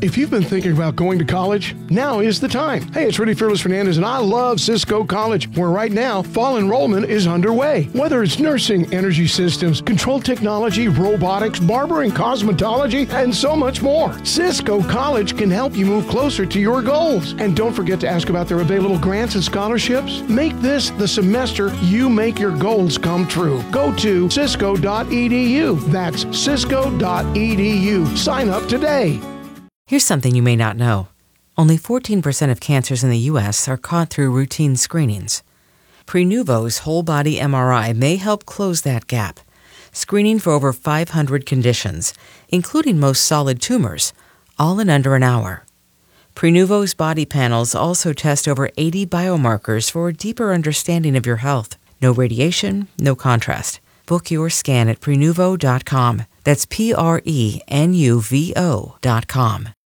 If you've been thinking about going to college, now is the time. Hey, it's Rudy Fearless Fernandez, and I love Cisco College, where right now, fall enrollment is underway. Whether it's nursing, energy systems, control technology, robotics, barbering, cosmetology, and so much more, Cisco College can help you move closer to your goals. And don't forget to ask about their available grants and scholarships. Make this the semester you make your goals come true. Go to cisco.edu. That's cisco.edu. Sign up today. Here's something you may not know. Only 14% of cancers in the U.S. are caught through routine screenings. Prenuvo's whole-body MRI may help close that gap, screening for over 500 conditions, including most solid tumors, all in under an hour. Prenuvo's body panels also test over 80 biomarkers for a deeper understanding of your health. No radiation, no contrast. Book your scan at Prenuvo.com. That's Prenuvo.com.